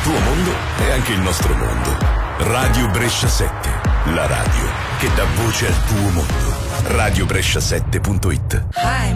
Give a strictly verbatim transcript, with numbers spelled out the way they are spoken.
tuo mondo è anche il nostro mondo. Radio Brescia sette, la radio che dà voce al tuo mondo. radio brescia sette punto it. Hi,